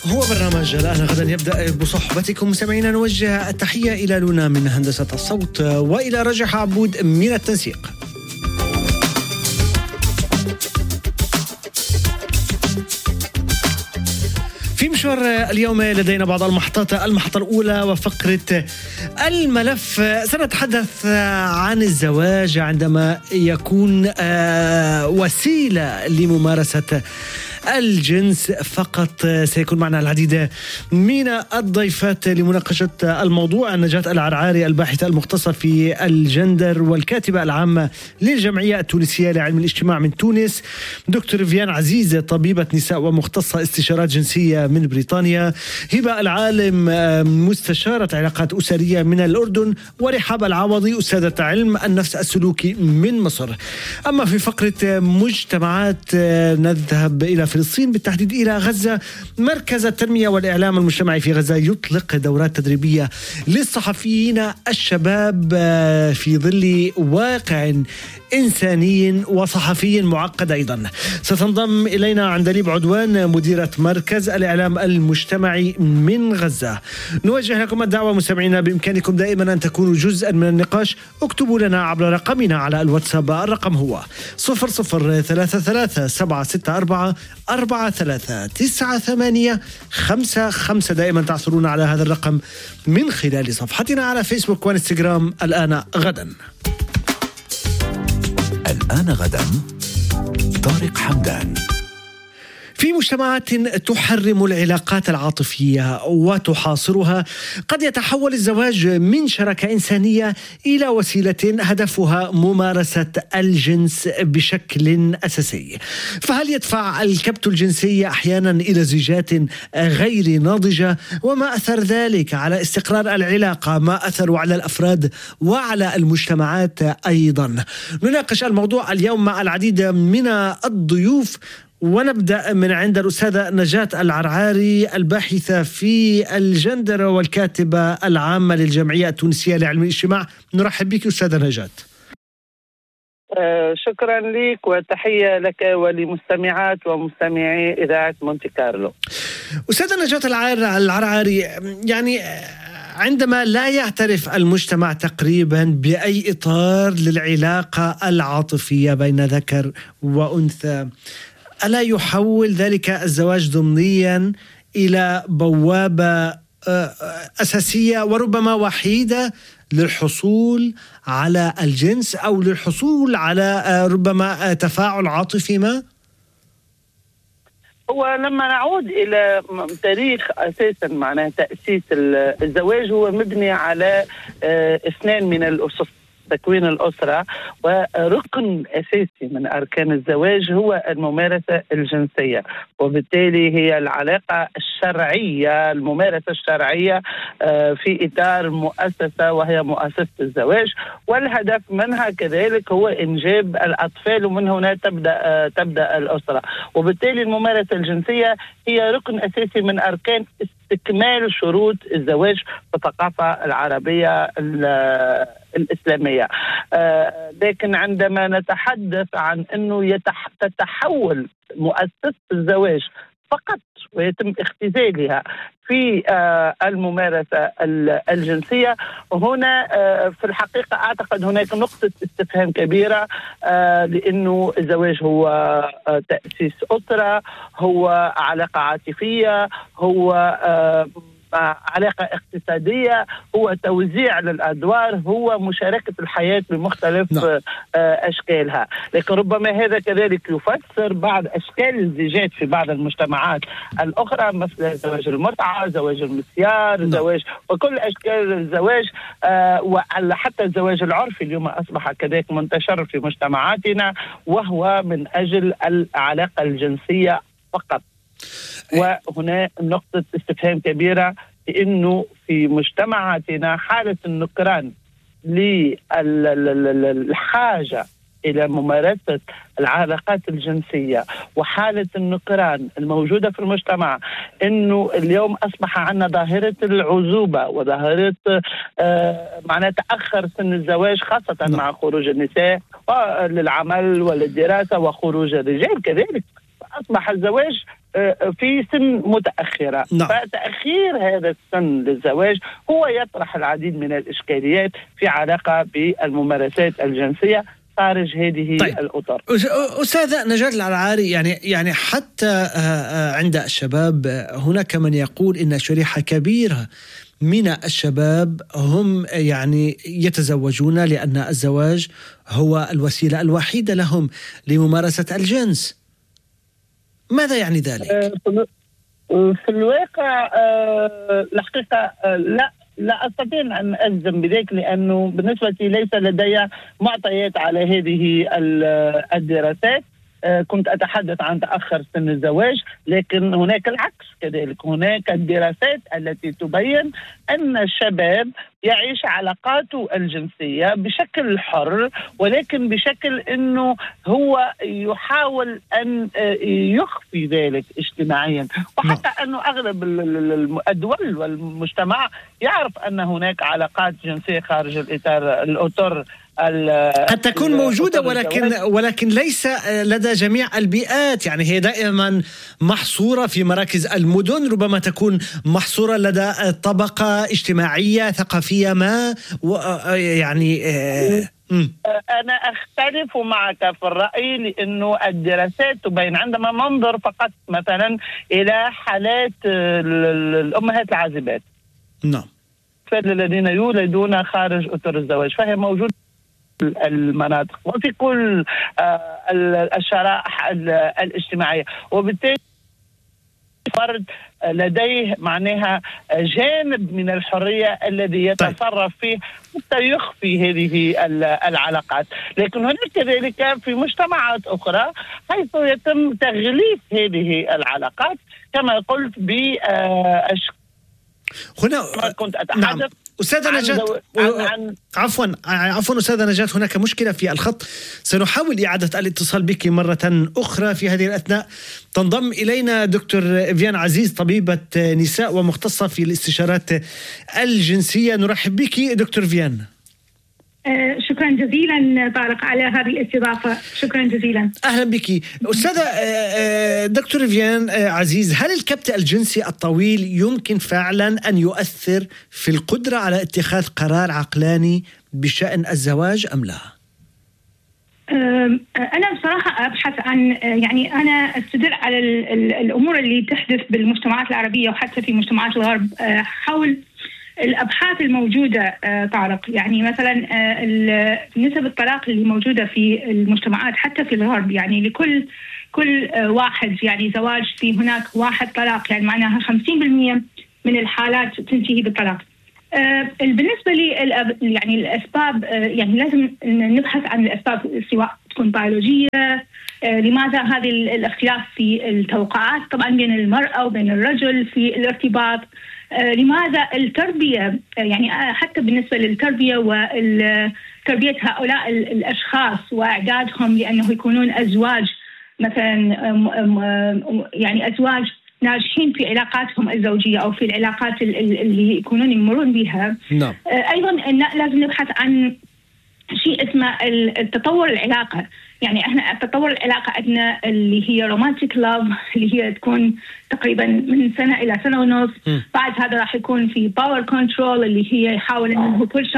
هو برنامج الآن غدا يبدأ بصحبتكم مستمعينا. نوجه التحية إلى لونا من هندسة الصوت وإلى رجح عبود من التنسيق. في مشوار اليوم لدينا بعض المحطات. المحطة الأولى وفقرة الملف، سنتحدث عن الزواج عندما يكون وسيلة لممارسة الجنس فقط. سيكون معنا العديد من الضيفات لمناقشة الموضوع. نجاة العرعاري الباحثة المختصة في الجندر والكاتبة العامة للجمعية التونسية لعلم الاجتماع من تونس. دكتور فيان عزيز طبيبة نساء ومختصة استشارات جنسية من بريطانيا. هبة العالم مستشارة علاقات أسرية من الأردن. ورحاب العوضي أستاذة علم النفس السلوكي من مصر. أما في فقرة مجتمعات نذهب إلى فلسطين، بالتحديد إلى غزة. مركز التنمية والإعلام المجتمعي في غزة يطلق دورات تدريبية للصحفيين الشباب في ظل واقع إنساني وصحفي معقد أيضا. ستنضم إلينا عندليب عدوان مديرة مركز الإعلام المجتمعي من غزة. نوجه لكم الدعوة مستمعينا، بإمكانكم دائما أن تكونوا جزءا من النقاش. اكتبوا لنا عبر رقمنا على الواتساب. الرقم هو 0033-764-439855. دائما تعثرون على هذا الرقم من خلال صفحتنا على فيسبوك وانستغرام. الآن غدا. الآن غدا طارق حمدان. في مجتمعات تحرم العلاقات العاطفية وتحاصرها، قد يتحول الزواج من شراكة إنسانية إلى وسيلة هدفها ممارسة الجنس بشكل أساسي. فهل يدفع الكبت الجنسي أحيانا إلى زيجات غير ناضجة؟ وما أثر ذلك على استقرار العلاقة؟ ما أثر على الأفراد وعلى المجتمعات أيضا؟ نناقش الموضوع اليوم مع العديد من الضيوف، ونبدأ من عند الأستاذة نجاة العرعاري الباحثة في الجندر والكاتبة العامة للجمعية التونسية لعلم الاجتماع. نرحب بك أستاذة نجاة. شكرا لك وتحية لك ولمستمعات ومستمعي إذاعة مونتي كارلو. أستاذة نجاة العرعاري، يعني عندما لا يعترف المجتمع تقريبا بأي إطار للعلاقة العاطفية بين ذكر وأنثى، ألا يحول ذلك الزواج ضمنيا إلى بوابة أساسية وربما وحيدة للحصول على الجنس أو للحصول على ربما تفاعل عاطفي ما؟ ولما نعود إلى تاريخ أساسا معناه تأسيس الزواج، هو مبني على اثنين من الأسس: تكوين الأسرة، وركن أساسي من أركان الزواج هو الممارسة الجنسية، وبالتالي هي العلاقة الشرعية، الممارسة الشرعية في إطار مؤسسة وهي مؤسسة الزواج، والهدف منها كذلك هو إنجاب الأطفال، ومن هنا تبدأ الأسرة. وبالتالي الممارسة الجنسية هي ركن أساسي من أركان استكمال شروط الزواج في الثقافة العربية الإسلامية. لكن عندما نتحدث عن أنه تتحول مؤسسة الزواج فقط ويتم اختزالها في الممارسة الجنسية، هنا في الحقيقة أعتقد هناك نقطة استفهام كبيرة، لأنه الزواج هو تأسيس أسرة، هو علاقة عاطفية، هو علاقة اقتصادية، هو توزيع للأدوار، هو مشاركة الحياة بمختلف أشكالها. لكن ربما هذا كذلك يفسر بعض أشكال الزيجات في بعض المجتمعات الأخرى، مثل زواج المتعة، زواج المسيار، زواج وكل أشكال الزواج، وحتى الزواج العرفي اليوم أصبح كذلك منتشر في مجتمعاتنا، وهو من أجل العلاقة الجنسية فقط. وهنا نقطة استفهام كبيرة، لأنه في مجتمعاتنا حالة النكران للحاجة إلى ممارسة العلاقات الجنسية وحالة النكران الموجودة في المجتمع، إنه اليوم أصبح عندنا ظاهرة العزوبة وظاهرة معناه تأخر سن الزواج، خاصة مع خروج النساء للعمل وللدراسة وخروج الرجال كذلك أصبح الزواج في سن متأخرة. نعم. فتأخير هذا السن للزواج هو يطرح العديد من الإشكاليات في علاقة بالممارسات الجنسية خارج هذه الأطر. أستاذة نجاة العرعاري، يعني حتى عند الشباب هناك من يقول إن شريحة كبيرة من الشباب هم يعني يتزوجون لأن الزواج هو الوسيلة الوحيدة لهم لممارسة الجنس. ماذا يعني ذلك؟ في الواقع الحقيقة لا أستطيع أن أجزم بذلك، لأنه بالنسبة ليس لدي معطيات على هذه الدراسات. كنت أتحدث عن تأخر سن الزواج، لكن هناك العكس كذلك. هناك الدراسات التي تبين أن الشباب يعيش علاقاته الجنسية بشكل حر، ولكن بشكل أنه هو يحاول أن يخفي ذلك اجتماعيا، وحتى أنه أغلب الدول والمجتمع يعرف أن هناك علاقات جنسية خارج الأطر قد تكون موجودة، ولكن ليس لدى جميع البيئات. يعني هي دائما محصورة في مراكز المدن، ربما تكون محصورة لدى طبقة اجتماعية ثقافية ما. يعني أنا أختلف معك في الرأي، لأنه الدراسات تبين عندما ننظر فقط مثلا إلى حالات الأمهات العازبات، نعم، الذين يولدون خارج أطر الزواج، فهي موجودة المناطق وفي كل الشرائح الاجتماعية، وبالتالي فرد لديه معناها جانب من الحرية الذي يتصرف فيه حتى يخفي هذه العلاقات. لكن هناك كذلك في مجتمعات أخرى حيث يتم تغليف هذه العلاقات كما قلت هنا كنت أتحدث. نعم. أستاذة نجاة، عفوا أستاذة نجاة، هناك مشكلة في الخط، سنحاول إعادة الاتصال بك مرة أخرى. في هذه الأثناء تنضم إلينا دكتور فيان عزيز، طبيبة نساء ومختصة في الاستشارات الجنسية. نرحب بك دكتور فيان. شكرا جزيلا طارق على هذه الاستضافة، شكرا جزيلا. أهلا بك أستاذة دكتور فيان عزيز. هل الكبت الجنسي الطويل يمكن فعلا أن يؤثر في القدرة على اتخاذ قرار عقلاني بشأن الزواج أم لا؟ أنا بصراحة أبحث عن يعني أنا أستدل على الأمور اللي تحدث بالمجتمعات العربية وحتى في مجتمعات الغرب حول الأبحاث الموجودة طارق. يعني مثلا نسب الطلاق اللي موجودة في المجتمعات حتى في الغرب، يعني لكل واحد يعني زواج في هناك واحد طلاق، يعني معناها 50% من الحالات تنتهي بالطلاق. بالنسبة لي يعني الأسباب، يعني لازم نبحث عن الأسباب سواء تكون بيولوجية. لماذا هذا الاختلاف في التوقعات طبعا بين المرأة وبين الرجل في الارتباط؟ لماذا التربية، يعني حتى بالنسبة للتربية وتربية هؤلاء الأشخاص وإعدادهم لأنه يكونون أزواج مثلا، يعني أزواج ناجحين في علاقاتهم الزوجية أو في العلاقات اللي يكونون يمرون بها. نعم. أيضا لازم نبحث عن شيء اسمه التطور العلاقة. يعني احنا تطور العلاقة عندنا اللي هي رومانتيك لاف، اللي هي تكون تقريبا من سنة إلى سنة ونص. بعد هذا راح يكون في باور كنترول، اللي هي يحاول انه كل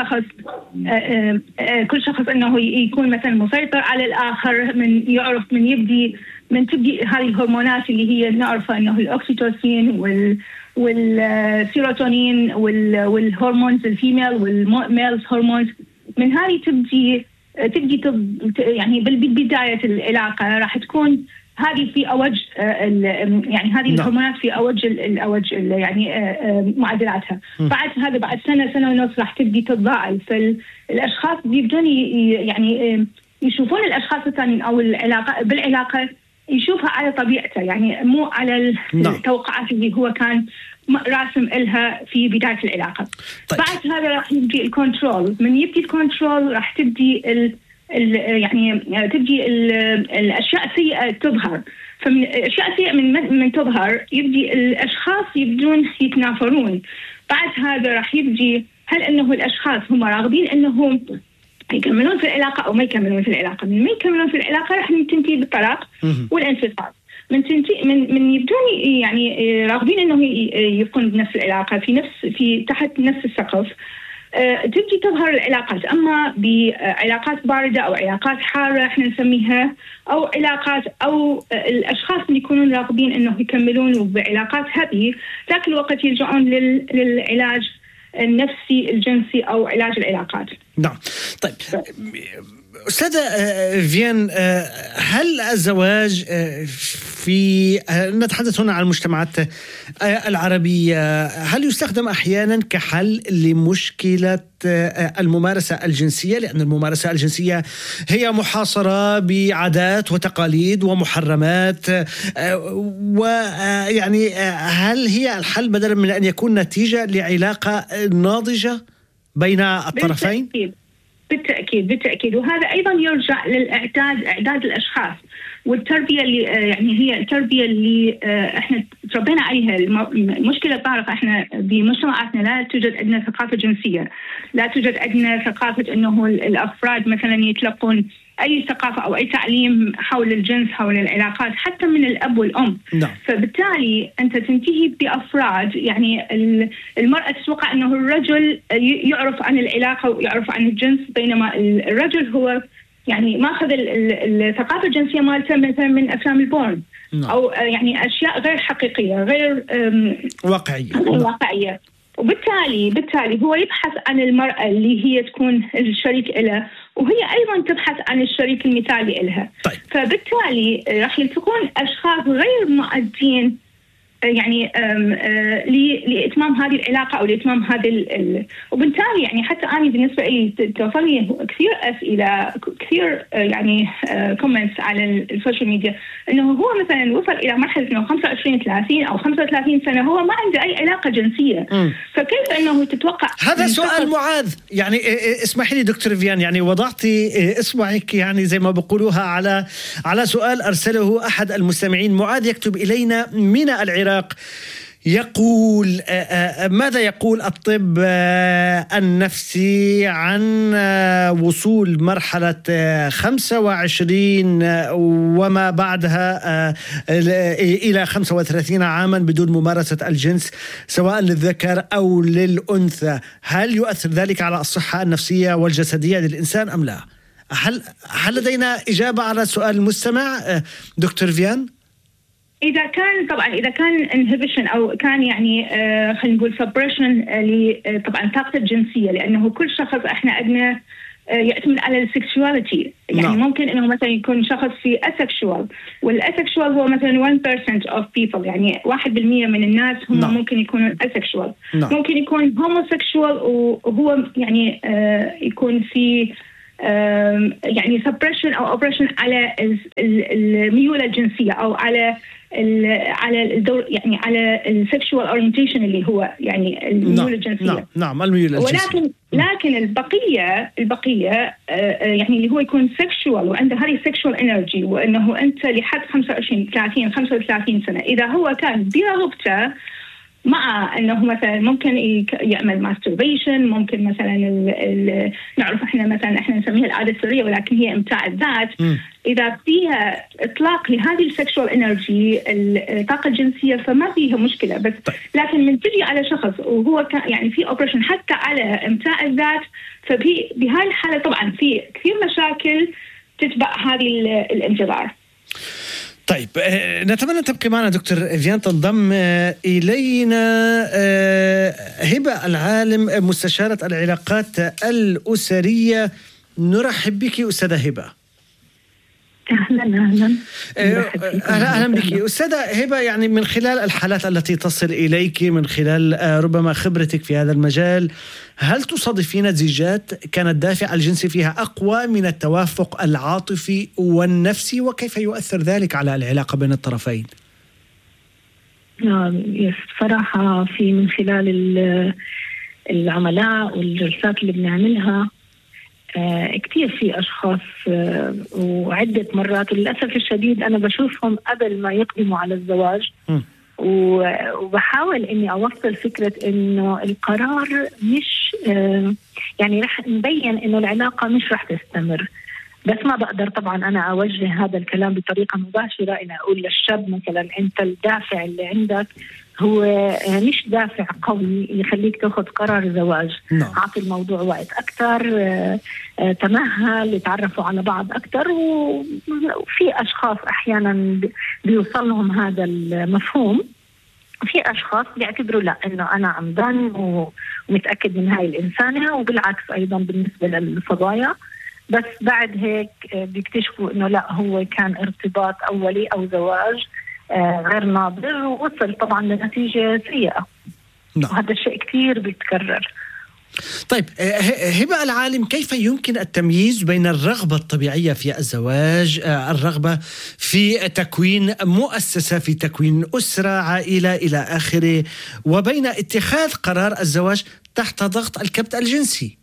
شخص انه يكون مثلا مسيطر على الآخر، من يعرف من تبدي هذه الهرمونات اللي هي نعرفها انه الاكسيتوسين والسيروتونين والهرمونز الفيميل والميلز هرمونز. من هذه تبدي يعني بالبداية العلاقة راح تكون هذه في أوج، يعني هذه الهرمونات في أوج يعني معدلاتها. بعد هذا بعد سنة ونص راح تبدي تتضاعف، فالأشخاص بيبدون يعني يشوفون الأشخاص الثانيين أو بالعلاقة يشوفها على طبيعته، يعني مو على التوقعات اللي هو كان راسم إلها في بداية العلاقة. طيب. بعد هذا راح يبدي الكنترول. من يبدي الكنترول راح تبدي يعني تبدي الأشياء السيئة تظهر. فمن الأشياء السيئة من تظهر يبدي الأشخاص يبدون يتنافرون. بعد هذا راح يبدي هل أنه الأشخاص هم راغبين أنهم يكملون في العلاقة أو ما يكملون في العلاقة. من ما يكملون في العلاقة راح تنتهي بالطلاق والانفصال. من يبدون يعني راغبين انه يكون بنفس العلاقه في تحت نفس السقف، تبدي تظهر العلاقات، اما بعلاقات بارده او علاقات حاره احنا نسميها، او علاقات او الاشخاص اللي يكونون راغبين انه يكملون بعلاقات هذه ذاك الوقت يلجؤون للعلاج النفسي الجنسي او علاج العلاقات. نعم. طيب أستاذة فيان، هل الزواج في نتحدث هنا عن المجتمعات العربية هل يستخدم أحيانا كحل لمشكلة الممارسة الجنسية؟ لأن الممارسة الجنسية هي محاصرة بعادات وتقاليد ومحرمات، ويعني هل هي الحل بدلا من أن يكون نتيجة لعلاقة ناضجة بين الطرفين؟ بالتأكيد، وهذا أيضا يرجع إعداد الأشخاص والتربية اللي يعني هي التربية اللي احنا تربينا عليها. المشكلة طارق، احنا بمجتمعاتنا لا توجد عندنا ثقافة جنسية، لا توجد عندنا ثقافة انه الأفراد مثلا يتلقون أي ثقافة أو أي تعليم حول الجنس، حول العلاقات، حتى من الأب والأم. نعم. فبالتالي أنت تنتهي بأفراد، يعني المرأة تتوقع أنه الرجل يعرف عن العلاقة ويعرف عن الجنس، بينما الرجل هو يعني ماخذ الثقافة الجنسية مالته مثلا من أفلام البورن. نعم. أو يعني أشياء غير حقيقية، غير واقعية. وبالتالي هو يبحث عن المرأة اللي هي تكون الشريك له، وهي أيضا تبحث عن الشريك المثالي لها. طيب. فبالتالي راح يلتقون أشخاص غير معدين يعني لإتمام هذه العلاقة أو لإتمام هذه وبالتالي يعني حتى أنا بالنسبة لي توصلني كثير أسئلة، كثير يعني كومنتس على السوشيال ميديا إنه هو مثلا وصل إلى مرحلة إنه 25 30 أو 35 سنة هو ما عنده أي علاقة جنسية. فكيف إنه تتوقع؟ هذا سؤال معاذ. يعني اسمحي لي دكتور فيان، يعني وضعتي إصبعك يعني زي ما بقولوها على سؤال أرسله أحد المستمعين. معاذ يكتب إلينا من العراق، يقول ماذا يقول الطب النفسي عن وصول مرحلة 25 وما بعدها إلى 35 عاما بدون ممارسة الجنس سواء للذكر أو للأنثى؟ هل يؤثر ذلك على الصحة النفسية والجسدية للإنسان أم لا؟ هل لدينا إجابة على سؤال المستمع دكتور فيان؟ إذا كان inhibition أو كان يعني خلينا نقول suppression طبعا طاقة الجنسية، لأنه كل شخص إحنا عندنا يعتمد على السكشواليتي. يعني ممكن إنه مثلا يكون شخص في asexual، والasexual هو مثلا 1% of people، يعني 1% من الناس هم ممكن يكونوا asexual. ممكن يكون homosexual وهو يعني يكون في يعني suppression أو oppression على الميول الجنسية أو على الدور، يعني على السكشوال اورينتيشن اللي هو يعني الميول الجنسية. نعم الميول الجنسية. لكن البقية يعني اللي هو يكون سكشوال وعنده هذه سكشوال انرجي، وانه انت لحد 25 30 35 سنة اذا هو كان برغبته، مع انه مثلا ممكن يعمل ماستربيشن، ممكن مثلا نعرف احنا نسميها العاده السريه ولكن هي امتاع الذات. اذا فيها اطلاق لهذه السكشوال انرجي الطاقه الجنسيه فما فيها مشكله، بس لكن من تجي على شخص وهو يعني في اوبريشن حتى على امتاع الذات، فبهذه الحاله طبعا في كثير مشاكل تتبع هذه الانتظار. طيب نتمنى تبقي معنا دكتور فيان. تنضم إلينا هبة العالم مستشارة العلاقات الأسرية. نرحب بك أستاذة هبة. أهلا بك أستاذة هبة. يعني من خلال الحالات التي تصل إليك، من خلال ربما خبرتك في هذا المجال، هل تصادفين زيجات كان الدافع الجنسي فيها أقوى من التوافق العاطفي والنفسي، وكيف يؤثر ذلك على العلاقة بين الطرفين؟ صراحة في من خلال العملاء والجلسات اللي بنعملها كتير في أشخاص وعدة مرات للأسف الشديد أنا بشوفهم قبل ما يقدموا على الزواج، وبحاول إني أوصل فكرة إنه القرار مش يعني رح نبين إنه العلاقة مش رح تستمر، بس ما بقدر طبعا أنا أوجه هذا الكلام بطريقة مباشرة إن أقول للشاب مثلا أنت الدافع اللي عندك هو مش دافع قوي يخليك تاخذ قرار زواج. أعطي الموضوع وقت أكثر، تمهل، يتعرفوا على بعض أكثر. وفي أشخاص أحيانا بيوصلهم هذا المفهوم، في أشخاص بيعتبروا لا إنه أنا عمدان ومتأكد من هاي الإنسانة، وبالعكس أيضا بالنسبة للصبايا. بس بعد هيك بيكتشفوا إنه لا، هو كان ارتباط أولي أو زواج غير ناضج ووصل طبعا لنتيجة سيئة. وهذا الشيء كثير بيتكرر. طيب هبة العالم، كيف يمكن التمييز بين الرغبة الطبيعية في الزواج، الرغبة في تكوين مؤسسة، في تكوين أسرة، عائلة إلى آخره، وبين اتخاذ قرار الزواج تحت ضغط الكبت الجنسي؟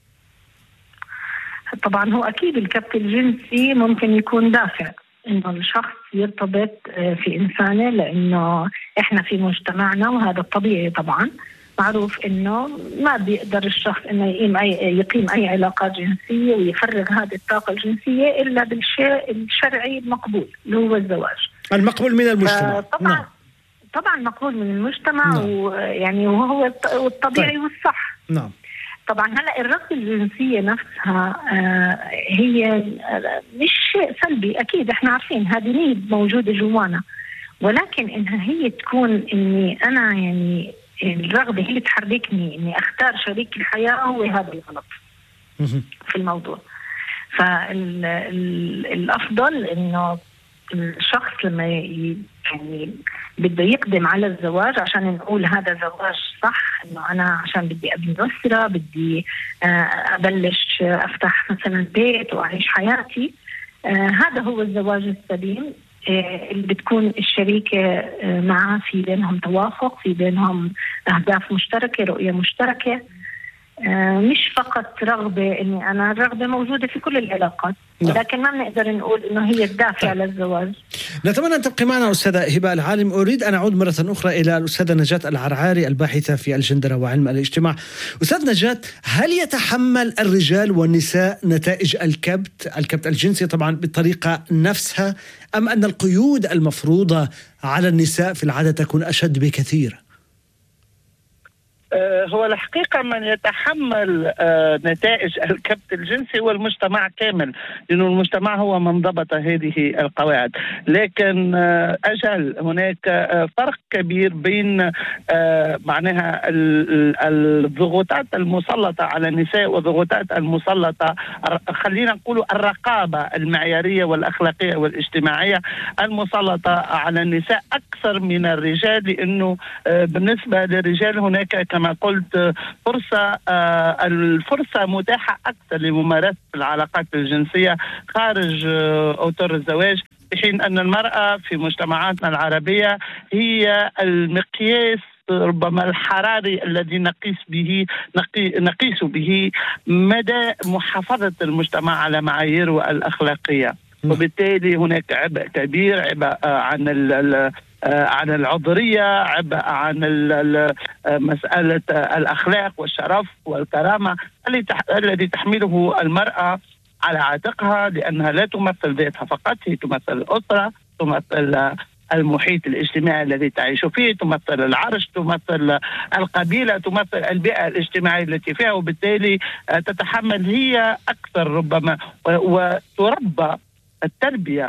طبعا هو أكيد الكبت الجنسي ممكن يكون دافع إنه الشخص يرتبط في إنسانة، لأنه إحنا في مجتمعنا وهذا الطبيعي طبعا معروف إنه ما بيقدر الشخص إنه يقيم أي علاقات جنسية ويفرغ هذه الطاقة الجنسية إلا بالشيء الشرعي المقبول اللي هو الزواج، المقبول من المجتمع. طبعا مقبول من المجتمع، ويعني وهو الطبيعي والصح. نعم. طبعا هلا الرغبة الجنسية نفسها هي مش شيء سلبي، اكيد احنا عارفين هذه نيد موجودة جوانا، ولكن انها هي تكون اني انا يعني الرغبة هي اللي تحركني اني اختار شريك الحياة، هو هذا الغلط في الموضوع. فالافضل انه الشخص لما يعني بده يقدم على الزواج عشان نقول هذا زواج صح، انه انا عشان بدي ابني اسره، بدي ابلش افتح مثلا بيت واعيش حياتي، هذا هو الزواج السليم اللي بتكون الشريكه معه في بينهم توافق، في بينهم اهداف مشتركه، رؤيه مشتركه، مش فقط رغبة. إني أنا الرغبة موجودة في كل العلاقات، ولكن ما بنقدر نقول إنه هي الدافع للزواج. نتمنى أن تبقي معنا أستاذة هبة العالم. أريد أن أعود مرة أخرى إلى الأستاذة نجاة العرعاري الباحثة في الجندرة وعلم الاجتماع. أستاذ نجاة، هل يتحمل الرجال والنساء نتائج الكبت الجنسي طبعا بالطريقة نفسها، أم أن القيود المفروضة على النساء في العادة تكون أشد بكثير؟ هو الحقيقة من يتحمل نتائج الكبت الجنسي هو المجتمع كامل، لأنه المجتمع هو من ضبط هذه القواعد. لكن أجل هناك فرق كبير بين معناها الضغوطات المسلطة على النساء والضغوطات المسلطة، خلينا نقول الرقابة المعيارية والأخلاقية والاجتماعية المسلطة على النساء أكثر من الرجال، لأنه بالنسبة للرجال هناك كما قلت الفرصة متاحة أكثر لممارسة العلاقات الجنسية خارج أطار الزواج، في حين أن المرأة في مجتمعاتنا العربية هي المقياس ربما الحراري الذي نقيس به مدى محافظة المجتمع على معاييره الأخلاقية. وبالتالي هناك عبء كبير، عبء عن العذرية، عبء عن مسألة الأخلاق والشرف والكرامة الذي تحمله المرأة على عاتقها، لأنها لا تمثل ذاتها فقط، هي تمثل الأسرة، تمثل المحيط الاجتماعي الذي تعيش فيه، تمثل العرش، تمثل القبيلة، تمثل البيئة الاجتماعية التي فيها، وبالتالي تتحمل هي أكثر ربما وتربى التربية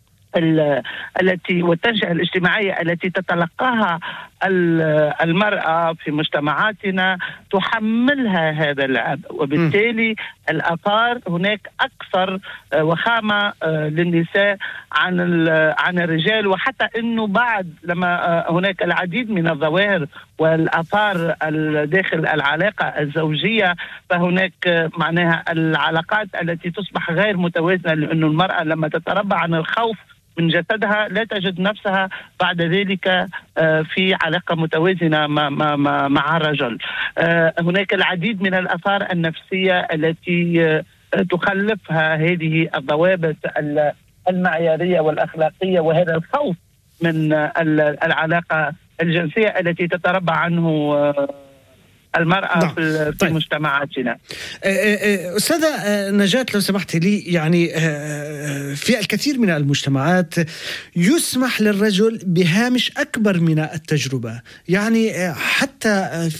التي والتنشئة الاجتماعية التي تتلقاها المرأة في مجتمعاتنا تحملها هذا العبء، وبالتالي الآثار هناك أكثر وخامة للنساء عن الرجال. وحتى أنه بعد لما هناك العديد من الظواهر والآثار داخل العلاقة الزوجية، فهناك معناها العلاقات التي تصبح غير متوازنة، لأنه المرأة لما تتربى عن الخوف من جسدها لا تجد نفسها بعد ذلك في علاقة متوازنة مع الرجل. هناك العديد من الآثار النفسية التي تخلفها هذه الضوابط المعيارية والأخلاقية، وهذا الخوف من العلاقة الجنسية التي تتربى عنه المرأة في طيب. مجتمعاتنا. أستاذة نجاة، لو سمحت لي، يعني في الكثير من المجتمعات يسمح للرجل بهامش أكبر من التجربة، يعني حتى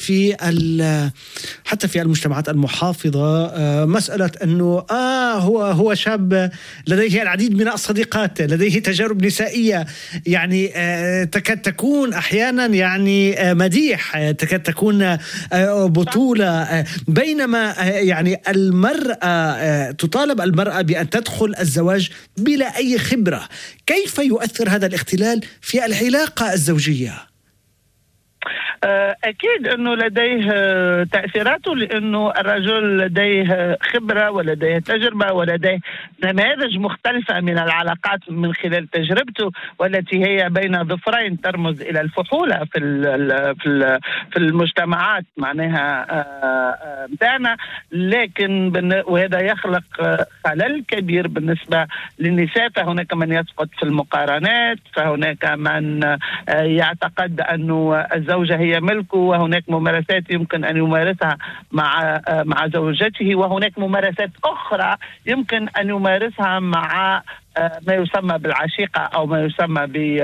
في المجتمعات المحافظة مسألة أنه هو شاب لديه العديد من الصديقات، لديه تجارب نسائية، يعني تكاد تكون أحيانا يعني مديح، تكاد تكون بطولة، بينما يعني تطالب المرأة بأن تدخل الزواج بلا أي خبرة. كيف يؤثر هذا الاختلال في العلاقة الزوجية؟ أكيد أنه لديه تأثيراته، لأنه الرجل لديه خبرة ولديه تجربة ولديه نماذج مختلفة من العلاقات من خلال تجربته، والتي هي بين ضفرين ترمز إلى الفحولة في المجتمعات معناها متاعنا. لكن وهذا يخلق خلل كبير بالنسبة للنساء، فهناك من يسقط في المقارنات، فهناك من يعتقد أنه الزوجة هي ملكه، وهناك ممارسات يمكن أن يمارسها مع زوجته، وهناك ممارسات أخرى يمكن أن يمارسها مع ما يسمى بالعشيقة أو ما يسمى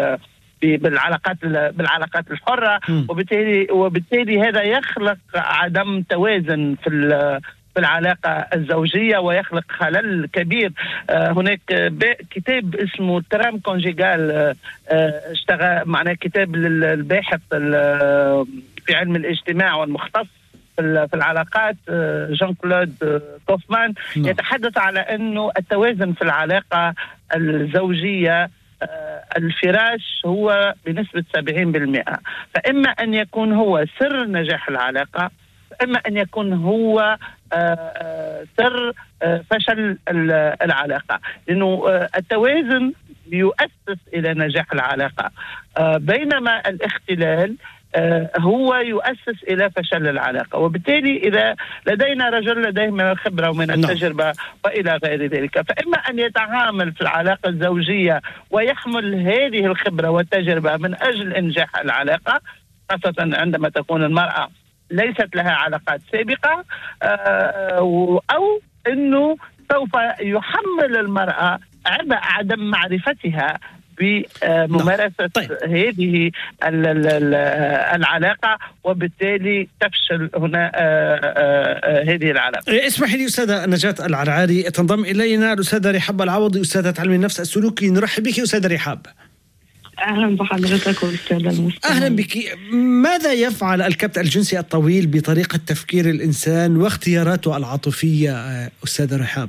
بالعلاقات الحرة. وبالتالي هذا يخلق عدم توازن في العلاقة الزوجية ويخلق خلل كبير. هناك كتاب اسمه ترام كونجيغال، اشتغل معنا كتاب للباحث في علم الاجتماع والمختص في العلاقات جان كلود كوفمان، يتحدث على أنه التوازن في العلاقة الزوجية الفراش هو بنسبة 70%، فإما أن يكون هو سر نجاح العلاقة، إما أن يكون هو سر فشل العلاقة، لأنه التوازن يؤسس إلى نجاح العلاقة، بينما الاختلال هو يؤسس إلى فشل العلاقة. وبالتالي إذا لدينا رجل لديه من الخبرة ومن التجربة وإلى غير ذلك، فإما أن يتعامل في العلاقة الزوجية ويحمل هذه الخبرة والتجربة من أجل إنجاح العلاقة، خاصة عندما تكون المرأة ليست لها علاقات سابقة، أو أنه سوف يحمل المرأة عبء عدم معرفتها بممارسة هذه العلاقة، وبالتالي تفشل هنا هذه العلاقة. اسمحي لي أستاذة نجاة العرعاري، تنضم إلينا الأستاذة رحاب العوضي، أستاذة علم النفس السلوكي. نرحب بك أستاذة رحاب. أهلا بحضرتك والأستاذة المستمعين. أهلا بك. ماذا يفعل الكبت الجنسي الطويل بطريقة تفكير الإنسان واختياراته العاطفية أستاذة رحاب؟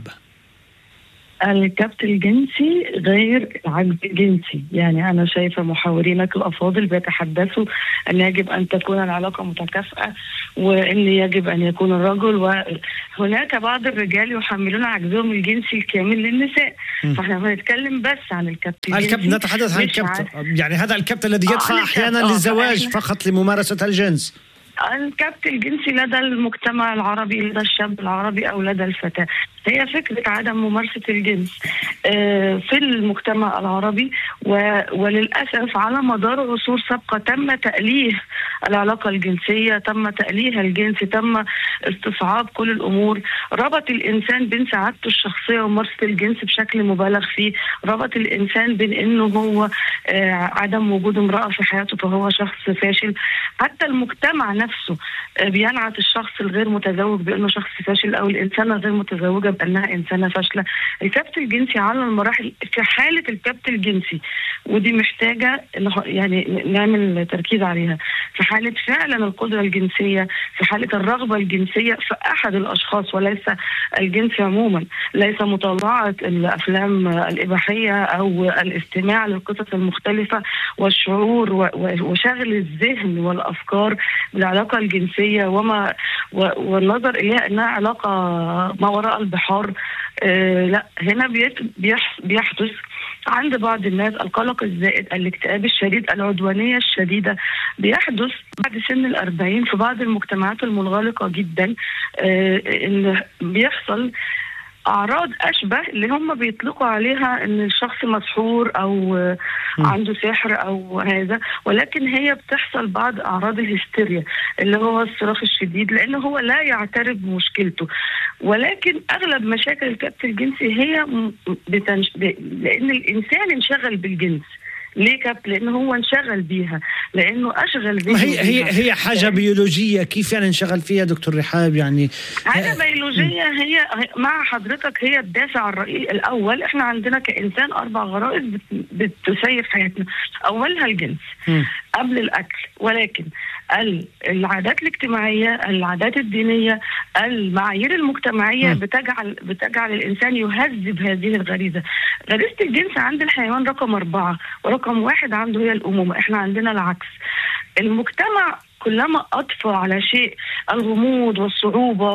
الكبت الجنسي غير العجز الجنسي، يعني أنا شايفة محاورينك الأفاضل بيتحدثوا أن يجب أن تكون العلاقة متكافئة، وأن يجب أن يكون الرجل، وهناك بعض الرجال يحملون عجزهم الجنسي الكامل للنساء. فاحنا بنتكلم بس عن الكبت الجنسي. الكبت نتحدث عن الكبت، يعني هذا الكبت الذي يدفع أحيانا للزواج فقط لممارسة الجنس. الكبت الجنسي لدى المجتمع العربي، لدى الشاب العربي أو لدى الفتاة، هي فكرة عدم ممارسة الجنس في المجتمع العربي، وللأسف على مدار عصور سابقة تم تأليه العلاقة الجنسية، تم تأليه الجنس، تم استصعاب كل الأمور، ربط الإنسان بين سعادته الشخصية وممارسة الجنس بشكل مبالغ فيه، ربط الإنسان بين إنه هو عدم وجود امرأة في حياته فهو شخص فاشل. حتى المجتمع نفسه بينعت الشخص الغير متزوج بأنه شخص فاشل، أو الإنسانة الغير متزوجة بأنها إنسانة فاشلة. الكبت الجنسي على المراحل، في حالة الكبت الجنسي، ودي محتاجة يعني نعمل تركيز عليها، في حالة فعلا القدرة الجنسية، في حالة الرغبة الجنسية في أحد الأشخاص وليس الجنس عموما، ليس مطالعة الأفلام الإباحية أو الاستماع للقصص المختلفة والشعور وشغل الذهن والأفكار بالعلاقة الجنسية والنظر إليها أنها علاقة ما وراء البحار. لا، هنا بيحدث عند بعض الناس القلق الزائد، الاكتئاب الشديد، العدوانية الشديدة، بيحدث بعد سن 40 في بعض المجتمعات المنغلقة جدا. إن بيحصل أعراض أشبه اللي هم بيطلقوا عليها إن الشخص مسحور أو عنده سحر أو هذا، ولكن هي بتحصل بعض أعراض الهستيريا اللي هو الصراخ الشديد، لأنه هو لا يعترف بمشكلته. ولكن أغلب مشاكل الكبت الجنسي هي لأن الإنسان انشغل بالجنس. ليه كبت؟ لأنه هو انشغل بيها، لأنه أشغل بيها. هي حاجة بيولوجية، كيف يعني انشغل فيها دكتور رحاب؟ يعني حاجة بيولوجية هي مع حضرتك، هي الدافع الرئيسي الأول. إحنا عندنا كإنسان 4 غرائز بتسير حياتنا. أولها الجنس قبل الأكل، ولكن العادات الاجتماعية، العادات الدينية، المعايير المجتمعية بتجعل الإنسان يهذب هذه الغريزة. غريزة الجنس عند الحيوان رقم 4، ورقم 1 عنده هي الأمومة. إحنا عندنا العكس. المجتمع كلما أضفى على شيء الغموض والصعوبة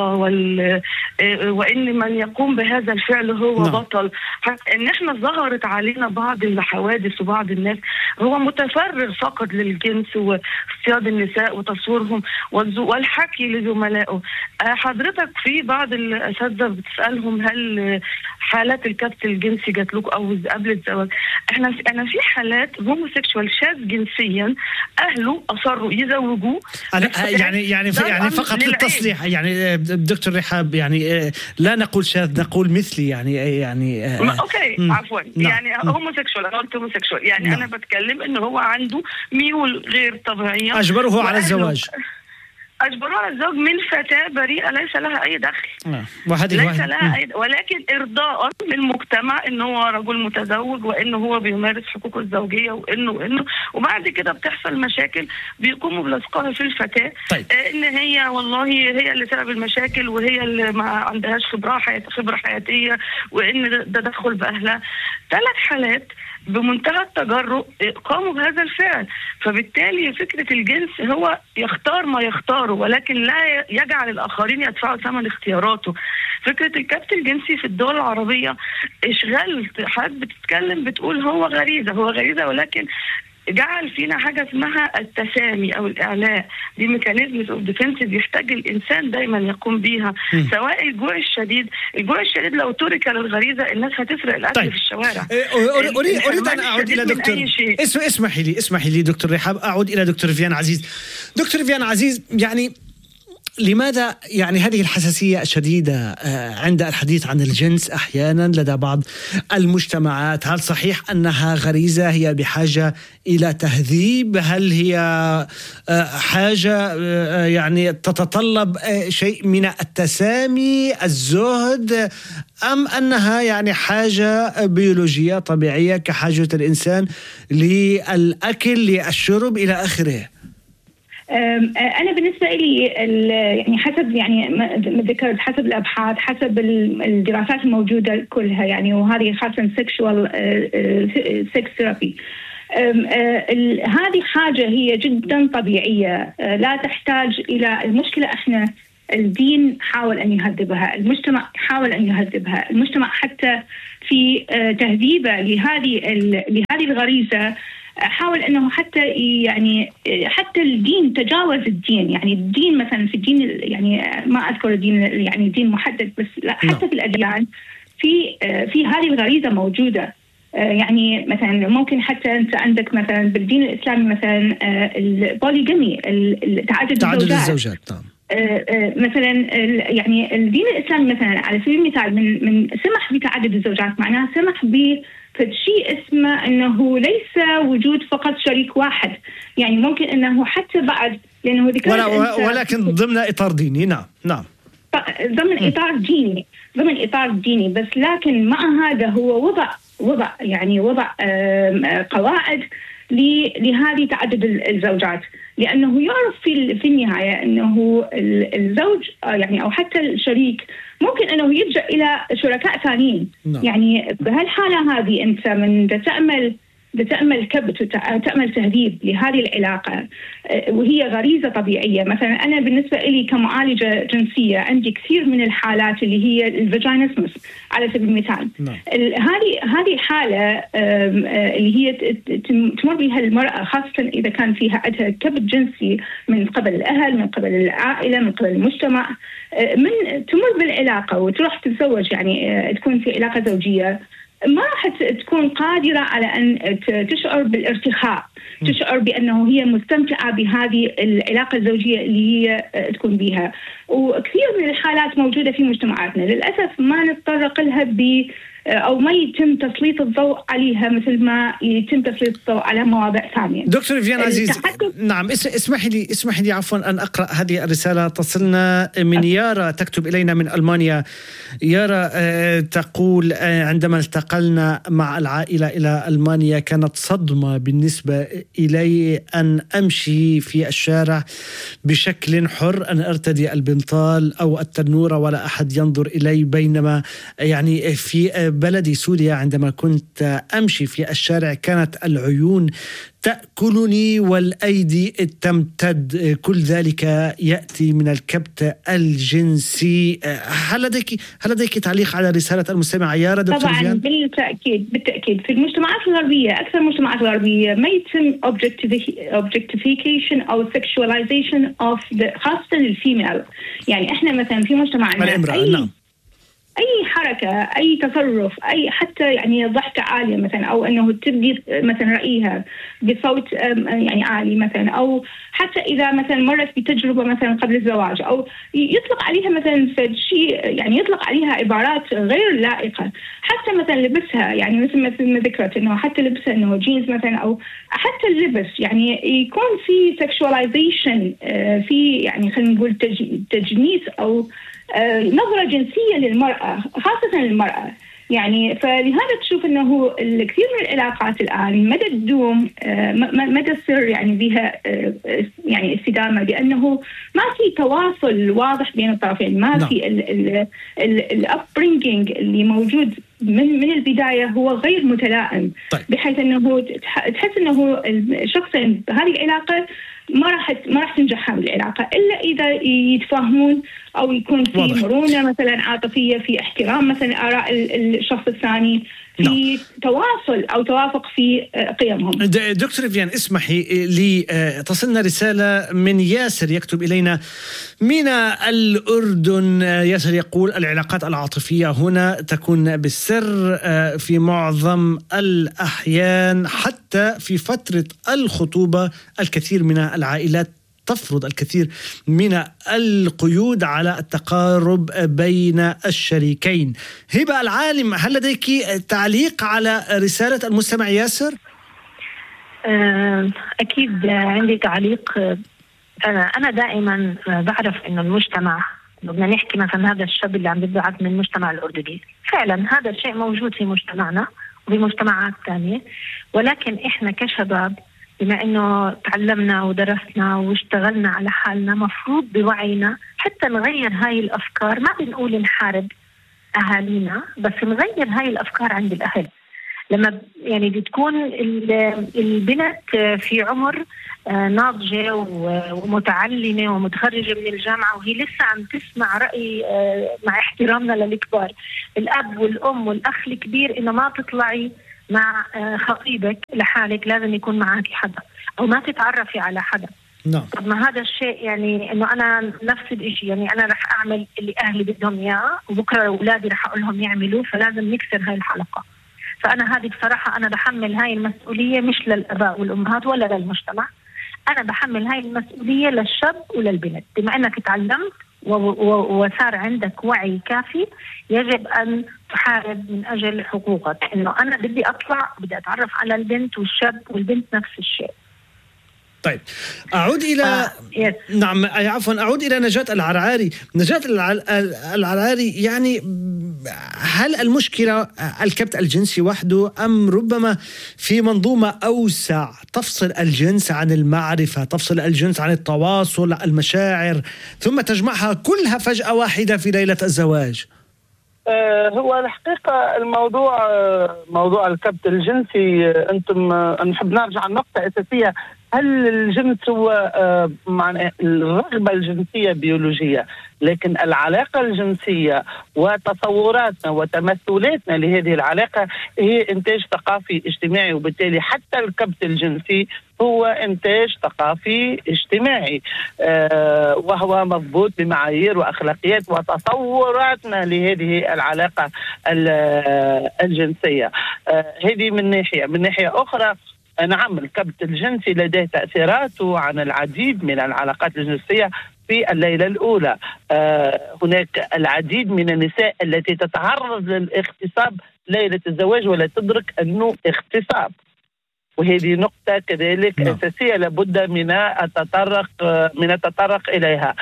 وإن من يقوم بهذا الفعل هو بطل، إن إحنا ظهرت علينا بعض الحوادث وبعض الناس هو متفرغ فقط للجنس واصطياد النساء وتصويرهم والحكي لزملائه. حضرتك في بعض الأساتذة بتسألهم هل حالات الكبت الجنسي جات لك أو قبل الزواج؟ أنا في حالات هوموسيكشوال شاذ جنسيا أهله أصروا يزوجوه. يعني فقط للتصليح، يعني دكتور رحاب، يعني لا نقول شاذ، نقول مثلي، يعني اوكي عفوا. يعني هوموسيكشوال، قلت هوموسيكشوال، يعني انا بتكلم انه هو عنده ميول غير طبيعيه اجبره على الزواج. أجبروها على الزواج من فتاة بريئة ليس لها أي دخل. ليس لها أي، ولكن إرضاء للمجتمع إنه هو رجل متزوج وإنه هو بيمارس حقوقه الزوجية وإنه وبعد كده بتحصل مشاكل بيقوموا بلصقها في الفتاة. طيب. إن هي والله هي اللي سبب المشاكل، وهي اللي ما عندهاش خبرة حياتية، وإن ده تدخل بأهلها. 3 حالات بمنتهى التجرؤ قاموا بهذا الفعل. فبالتالي فكرة الجنس هو يختار ما يختاره، ولكن لا يجعل الآخرين يدفعوا ثمن اختياراته. فكرة الكبت الجنسي في الدول العربية إشغال. حد بتتكلم بتقول هو غريزة، ولكن جعل فينا حاجة اسمها التسامي أو الإعلاء. دي ميكانيزم اوف ديفنس بيحتاج الإنسان دايما يقوم بيها. سواء الجوع الشديد لو ترك للغريزة الناس هتسرق الأكل في الشوارع. أريد أن أعود إلى دكتور. اسمحي لي دكتور رحاب، أعود إلى دكتور فيان عزيز. دكتور فيان عزيز، يعني لماذا يعني هذه الحساسية الشديدة عند الحديث عن الجنس أحيانا لدى بعض المجتمعات؟ هل صحيح أنها غريزة هي بحاجة إلى تهذيب؟ هل هي حاجة يعني تتطلب شيء من التسامي، الزهد، أم أنها يعني حاجة بيولوجية طبيعية كحاجة الإنسان للأكل، للشرب، إلى آخره؟ أنا بالنسبة لي يعني حسب ما ذكرت، حسب الأبحاث، حسب الدراسات الموجودة كلها، يعني وهذه خاصة sexual sex therapy. هذه حاجة هي جدا طبيعية، لا تحتاج إلى المشكلة. إحنا الدين حاول أن يهذبها، المجتمع حاول أن يهذبها، المجتمع حتى في تهذيبه لهذه الغريزة حاول أنه حتى الدين تجاوز الدين. يعني الدين مثلا في الدين، يعني ما أذكر الدين يعني دين محدد، بس لا، حتى في الأديان في هذه الغريزة موجودة. يعني مثلا ممكن حتى أنت عندك مثلا بالدين الإسلامي مثلا البوليغامي، تعدد الزوجات. مثلا يعني الدين الإسلامي مثلا على سبيل المثال من سمح بتعدد الزوجات، معناها سمح فشيء اسمه أنه ليس وجود فقط شريك واحد. يعني ممكن أنه حتى بعد، لأنه ولكن ضمن إطار ديني. نعم ضمن إطار ديني بس. لكن مع هذا هو وضع قواعد لهذه تعدد الزوجات، لأنه يعرف في النهاية أنه الزوج يعني أو حتى الشريك ممكن أنه يلجأ إلى شركاء ثانيين. يعني بهالحالة هذه أنت من تعمل تأمل كبت وتأمل تهذيب لهذه العلاقة، وهي غريزة طبيعية. مثلا أنا بالنسبة لي كمعالجة جنسية عندي كثير من الحالات اللي هي الفاجينيزمس على سبيل المثال. هذه حالة اللي هي تمر بها المرأة، خاصة إذا كان فيها عندها كبت جنسي من قبل الأهل، من قبل العائلة، من قبل المجتمع، من تمر بالعلاقة وتروح تتزوج، يعني تكون في علاقة زوجية، ما راح تكون قادرة على أن تشعر بالارتخاء، تشعر بأنه هي مستمتعة بهذه العلاقة الزوجية اللي هي تكون بها. وكثير من الحالات موجودة في مجتمعاتنا للأسف ما نتطرق لها أو ما يتم تسليط الضوء عليها مثل ما يتم تسليط الضوء على مواضيع ثانية. دكتور فيفيان عزيز، نعم، اسمحي لي عفوا أن أقرأ هذه الرسالة. تصلنا من يارا، تكتب إلينا من ألمانيا. يارا تقول: عندما التقلنا مع العائلة إلى ألمانيا كانت صدمة بالنسبة إلي أن أمشي في الشارع بشكل حر، أن أرتدي البنطال أو التنورة ولا أحد ينظر إلي، بينما يعني في بلدي سوريا عندما كنت أمشي في الشارع كانت العيون تأكلني والأيدي تمتد، كل ذلك يأتي من الكبت الجنسي. هل لديك تعليق على رسالة المستمع يارا دكتور طبعا فيان؟ بالتأكيد في المجتمعات الغربية، أكثر المجتمعات الغربية ما يتم objectification أو sexualization of خاصة الفيميل. يعني إحنا مثلا في مجتمعنا أي حركة، أي تصرف، أي حتى يعني ضحكة عالية مثلا، أو أنه تبدي مثلا رأيها بصوت يعني عالي مثلا، أو حتى إذا مثلا مرت بتجربة مثلا قبل الزواج، أو يطلق عليها مثلا شيء، يعني يطلق عليها عبارات غير لائقة، حتى مثلا لبسها، يعني مثل ما ذكرت أنه حتى لبسها أنه جينز مثلا، أو حتى اللبس يعني يكون في sexualization، في يعني خلينا نقول تجنيس أو نظرة جنسية للمرأة، خاصة للمرأة. يعني فلهذا تشوف أنه الكثير من العلاقات الآن مدى تدوم، مدى تصير يعني بها يعني استدامة، لأنه ما في تواصل واضح بين الطرفين، ما في الأبرينجينج اللي موجود من البداية هو غير متلائم. بحيث أنه تحس أنه الشخصين بهذه العلاقة ما راح تنجح هذه العلاقة إلا إذا يتفاهمون، أو يكون في مرونة مثلا عاطفية، في احترام مثلا آراء الشخص الثاني، في تواصل أو توافق في قيمهم. دكتور فيفيان، اسمحي لي، تصلنا رسالة من ياسر يكتب إلينا من الأردن. ياسر يقول: العلاقات العاطفية هنا تكون بالسر في معظم الأحيان، حتى في فترة الخطوبة الكثير من العائلات تفرض الكثير من القيود على التقارب بين الشريكين. هبة العالم، هل لديك تعليق على رسالة المستمع ياسر؟ أكيد عندي تعليق. أنا دائما بعرف إنه المجتمع، بدنا نحكي مثلا هذا الشاب اللي عم يبعث من المجتمع الأردني، فعلا هذا الشيء موجود في مجتمعنا وفي مجتمعات ثانية، ولكن إحنا كشباب بما إنه تعلمنا ودرسنا واشتغلنا على حالنا، مفروض بوعينا حتى نغير هاي الأفكار. ما بنقول نحارب أهالينا، بس نغير هاي الأفكار عند الأهل. لما يعني بتكون البنت في عمر ناضجة ومتعلمة ومتخرجة من الجامعة وهي لسه عم تسمع رأي، مع احترامنا للكبار، الأب والأم والأخ الكبير، إنه ما تطلعي مع خطيبك لحالك، لازم يكون معك حدا، أو ما تتعرفي على حدا. طب ما هذا الشيء يعني إنه أنا نفس الإشي، يعني أنا رح أعمل اللي أهلي بدهم إياه، وبكرة أولادي رح أقول لهم يعملوا، فلازم نكسر هاي الحلقة. فأنا هذه بصراحة أنا بحمل هاي المسؤولية مش للآباء والأمهات ولا للمجتمع، أنا بحمل هاي المسؤولية للشاب وللبنت. بما أنك تعلمت وصار عندك وعي كافي، يجب أن تحارب من أجل حقوقك، إنه أنا بدي أطلع، بدي أتعرف على البنت، والشاب والبنت نفس الشيء. طيب، أعود إلى نعم عفوا، أعود إلى نجاة العرعاري. نجاة العرعاري، يعني هل المشكلة الكبت الجنسي وحده، أم ربما في منظومة أوسع تفصل الجنس عن المعرفة، تفصل الجنس عن التواصل، المشاعر، ثم تجمعها كلها فجأة واحدة في ليلة الزواج؟ هو الحقيقة الموضوع موضوع الكبت الجنسي، أنتم نحب نرجع لنقطة أساسية. هل الجنس هو معنى الرغبة الجنسية بيولوجية، لكن العلاقة الجنسية وتصوراتنا وتمثلاتنا لهذه العلاقة هي إنتاج ثقافي اجتماعي، وبالتالي حتى الكبت الجنسي هو إنتاج ثقافي اجتماعي، وهو مضبوط بمعايير وأخلاقيات وتصوراتنا لهذه العلاقة الجنسية. هذه من ناحية أخرى، نعم الكبت الجنسي لديه تأثيراته عن العديد من العلاقات الجنسية في الليلة الأولى. هناك العديد من النساء التي تتعرض للاغتصاب ليلة الزواج ولا تدرك أنه اغتصاب، وهذه نقطة كذلك أساسية لابد من التطرق إليها.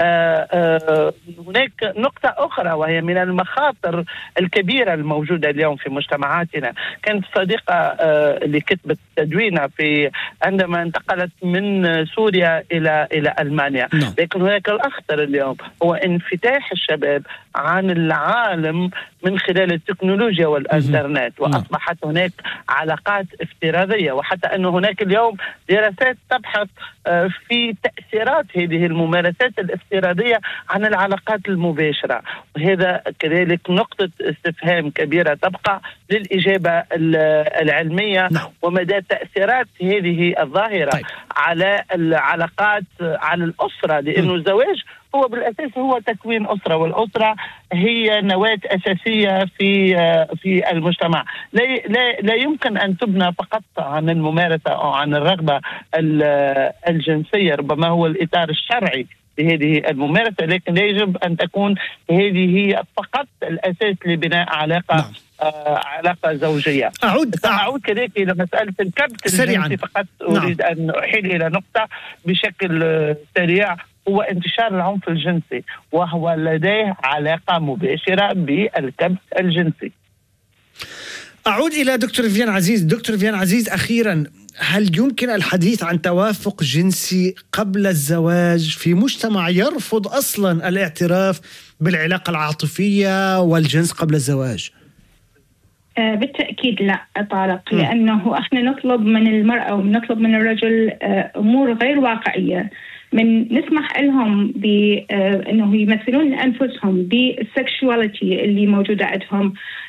هناك نقطة أخرى وهي من المخاطر الكبيرة الموجودة اليوم في مجتمعاتنا. كانت صديقة اللي كتبت تدوينة عندما انتقلت من سوريا إلى ألمانيا، لكن هناك الأخطر اليوم هو انفتاح الشباب عن العالم من خلال التكنولوجيا والإنترنت، وأصبحت هناك علاقات افتراضية، وحتى أن هناك اليوم دراسات تبحث في تأثيرات هذه الممارسات الافتراضية عن العلاقات المباشرة، وهذا كذلك نقطة استفهام كبيرة تبقى للإجابة العلمية ومدى تأثيرات هذه الظاهرة على العلاقات، على الأسرة، لأنه الزواج هو بالأساس هو تكوين أسرة، والأسرة هي نواة أساسية في المجتمع. لا يمكن أن تبنى فقط عن الممارسة أو عن الرغبة الجنسية، ربما هو الإطار الشرعي لهذه الممارسة، لكن لا يجب أن تكون هذه هي فقط الأساس لبناء علاقة علاقة زوجية. أعود كذلك إلى مسألة الكبت الجنسي فقط. أريد أن أحيل إلى نقطة بشكل سريع، هو انتشار العنف الجنسي، وهو لديه علاقة مباشرة بالكبت الجنسي. أعود إلى دكتور فيان عزيز. دكتور فيان عزيز، أخيرا، هل يمكن الحديث عن توافق جنسي قبل الزواج في مجتمع يرفض أصلا الاعتراف بالعلاقة العاطفية والجنس قبل الزواج؟ بالتأكيد لا طارق، لأنه احنا نطلب من المرأة ونطلب من الرجل أمور غير واقعية. من نسمح لهم بأنه يمثلون أنفسهم بالسكشواليتي اللي موجودة عندهم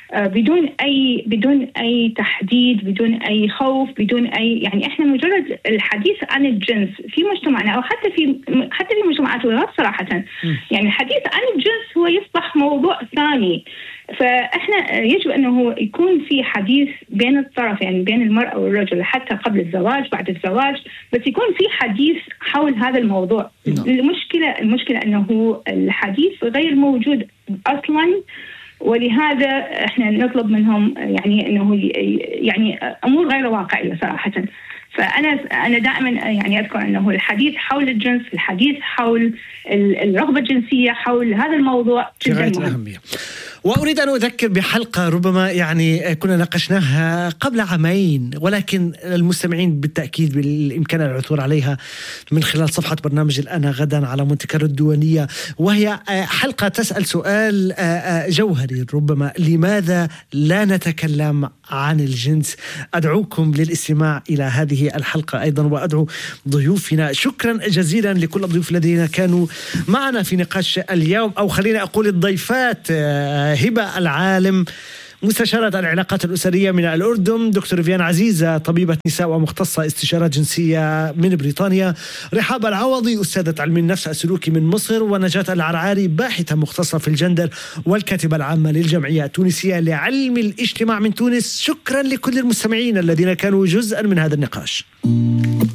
بدون أي تحديد، بدون أي خوف، بدون أي يعني إحنا مجرد الحديث عن الجنس في مجتمعنا أو حتى في مجتمعات الغرب صراحة، يعني الحديث عن الجنس هو يصبح موضوع ثاني. فإحنا يجب أنه يكون في حديث بين الطرفين، يعني بين المرأة والرجل، حتى قبل الزواج بعد الزواج، بس يكون في حديث حول هذا الموضوع. المشكلة أنه الحديث غير موجود أصلا، ولهذا احنا نطلب منهم يعني انه يعني امور غير واقعيه صراحه. فانا دائما يعني اذكر انه الحديث حول الجنس، الحديث حول الرغبه الجنسيه، حول هذا الموضوع جدا مهم. وأريد أن أذكر بحلقة ربما يعني كنا ناقشناها قبل عامين، ولكن المستمعين بالتأكيد بالإمكان العثور عليها من خلال صفحة برنامج الآن غدا على مونتي كارلو الديوانية، وهي حلقة تسأل سؤال جوهري ربما: لماذا لا نتكلم عن الجنس؟ أدعوكم للاستماع إلى هذه الحلقة أيضا، وأدعو ضيوفنا. شكرا جزيلا لكل الضيوف الذين كانوا معنا في نقاش اليوم، أو خلينا أقول الضيفات: هبة العالم مستشارة العلاقات الأسرية من الأردن، دكتور فيان عزيزة طبيبة نساء ومختصة استشارات جنسية من بريطانيا، رحاب العوضي أستاذة علم النفس السلوكي من مصر، ونجاة العرعاري باحثة مختصة في الجندر والكاتبة العامة للجمعية التونسية لعلم الاجتماع من تونس. شكرا لكل المستمعين الذين كانوا جزءا من هذا النقاش.